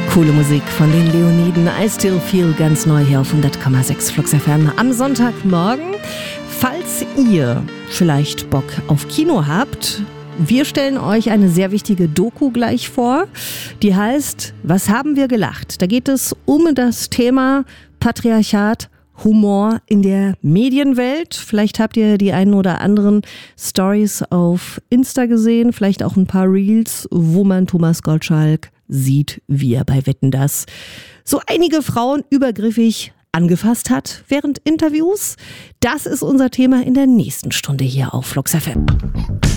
Coole Musik von den Leoniden. I Still Feel, ganz neu hier auf 100,6 Flux FM am Sonntagmorgen. Falls ihr vielleicht Bock auf Kino habt, wir stellen euch eine sehr wichtige Doku gleich vor. Die heißt Was haben wir gelacht? Da geht es um das Thema Patriarchat, Humor in der Medienwelt. Vielleicht habt ihr die einen oder anderen Stories auf Insta gesehen, vielleicht auch ein paar Reels, wo man Thomas Gottschalk sieht, wie er bei Wetten, dass so einige Frauen übergriffig angefasst hat während Interviews. Das ist unser Thema in der nächsten Stunde hier auf Flux FM.